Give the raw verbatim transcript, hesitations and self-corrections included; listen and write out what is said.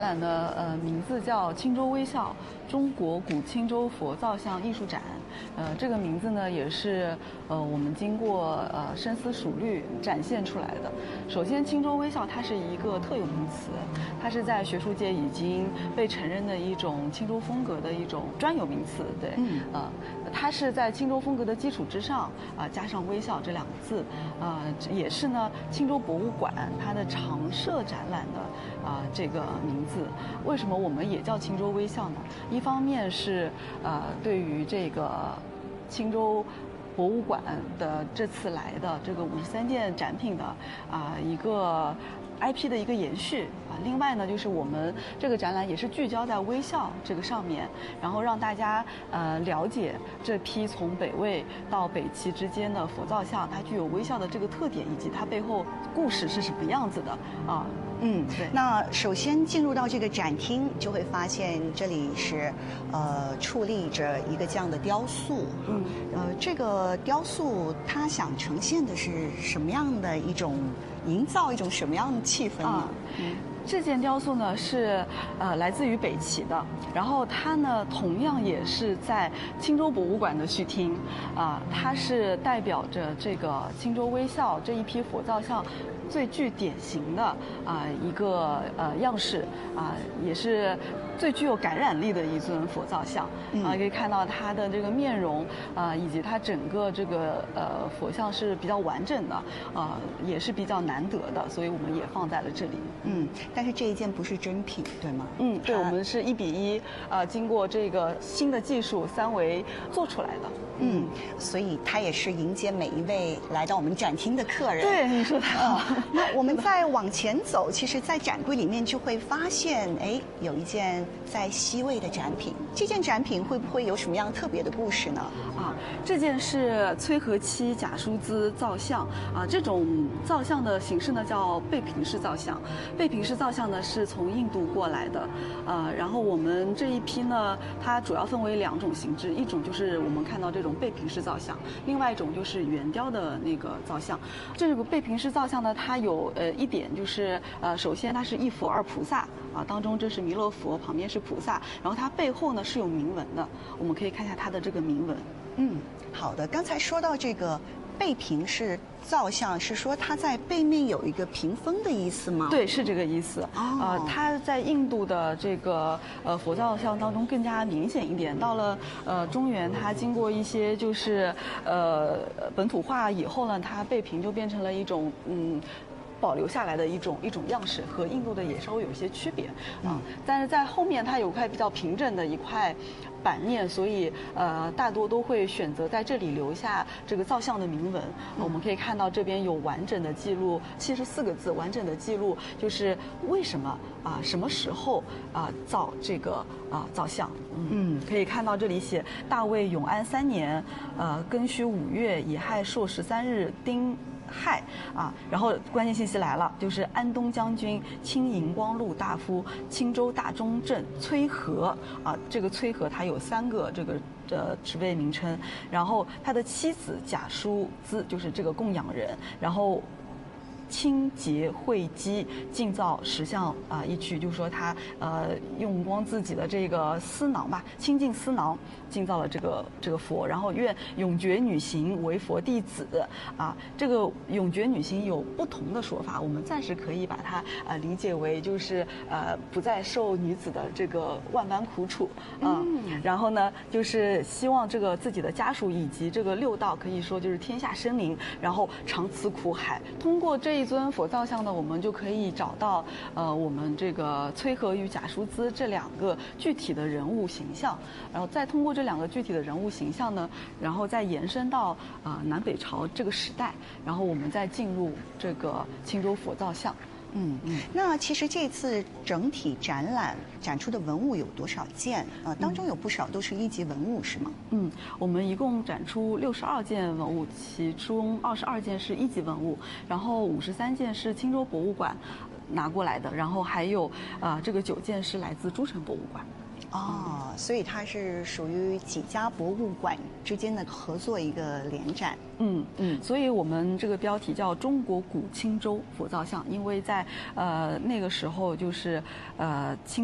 展览的呃名字叫青州微笑中国古青州佛造像艺术展，呃这个名字呢也是呃我们经过呃深思熟虑展现出来的。首先，青州微笑它是一个特有名词，它是在学术界已经被承认的一种青州风格的一种专有名词。对，嗯，呃，它是在青州风格的基础之上啊、呃、加上微笑这两个字，呃也是呢青州博物馆它的常设展览的啊、呃、这个名字。为什么我们也叫青州微笑呢？一方面是呃对于这个青州博物馆的这次来的这个五十三件展品的啊、呃、一个 I P 的一个延续啊，另外呢，就是我们这个展览也是聚焦在微笑这个上面，然后让大家呃了解这批从北魏到北齐之间的佛造像，它具有微笑的这个特点，以及它背后故事是什么样子的啊。 嗯，对。那首先进入到这个展厅，就会发现这里是，呃，矗立着一个这样的雕塑。嗯，呃，这个雕塑它想呈现的是什么样的一种，营造一种什么样的气氛呢？啊、嗯。 这件雕塑呢是呃来自于北齐的，然后它呢同样也是在青州博物馆的续厅，啊、呃，它是代表着这个青州微笑这一批佛造像最具典型的啊、呃、一个呃样式啊、呃，也是最具有感染力的一尊佛造像啊、呃，可以看到它的这个面容啊、呃，以及它整个这个呃佛像是比较完整的，啊、呃，也是比较难得的，所以我们也放在了这里。 嗯。但是这一件不是真品，对吗？ 嗯，对，我们是一比一，呃，经过这个新的技术三维做出来的。 嗯，所以它也是迎接每一位来到我们展厅的客人。 对，你说的好。 嗯、那我们再往前走，其实，在展柜里面就会发现，哎，有一件在西魏的展品。这件展品会不会有什么样特别的故事呢？ 啊，这件是崔和期贾叔资造像啊，这种造像的形式呢叫背平式造像。背平式造像呢是从印度过来的，呃，然后我们这一批呢，它主要分为两种形制，一种就是我们看到这种背平式造像，另外一种就是圆雕的那个造像。这个背平式造像呢，它有呃一点就是呃，首先它是一佛二菩萨啊，当中这是弥勒佛，旁边是菩萨，然后它背后呢是有铭文的，我们可以看一下它的这个铭文。 嗯，好的。刚才说到这个背平式造像，是说它在背面有一个屏风的意思吗？ 对，是这个意思。 哦、 呃，它在印度的这个呃佛造像当中更加明显一点。到了呃中原，它经过一些就是呃本土化以后呢，它背屏就变成了一种嗯。保留下来的一种一种样式，和印度的也稍微有一些区别啊、嗯。但是在后面它有块比较平整的一块版面，所以呃大多都会选择在这里留下这个造像的铭文。嗯、我们可以看到这边有完整的记录，七十四个字，完整的记录就是为什么啊、呃、什么时候啊、呃、造这个啊、呃、造像。嗯，可以看到这里写大魏永安三年，呃庚戌五月乙亥朔十三日丁。亥啊，然后关键信息来了，就是安东将军、清荧光禄大夫、青州大中正崔和啊，这个崔和他有三个这个呃职位名称，然后他的妻子贾叔资就是这个供养人，然后。清洁慧基，净造石像啊、呃、一曲，就是说他呃用光自己的这个丝囊吧，清净丝囊净造了这个这个佛，然后愿永绝女行为佛弟子啊。这个永绝女行有不同的说法，我们暂时可以把它呃理解为就是呃不再受女子的这个万般苦楚啊、嗯。然后呢，就是希望这个自己的家属以及这个六道可以说就是天下生灵，然后长此苦海。通过这一尊佛造像呢，我们就可以找到呃我们这个崔和与贾叔资这两个具体的人物形象，然后再通过这两个具体的人物形象呢，然后再延伸到啊、呃、南北朝这个时代，然后我们再进入这个青州佛造像。 嗯嗯，那其实这次整体展览展出的文物有多少件？呃，当中有不少都是一级文物，是吗？ 嗯，我们一共展出六十二件文物，其中二十二件是一级文物，然后五十三件是青州博物馆拿过来的，然后还有啊、呃、这个九件是来自诸城博物馆。 哦，所以它是属于几家博物馆之间的合作一个联展。 嗯嗯，所以我们这个标题叫中国古青州佛造像，因为在呃那个时候就是呃清。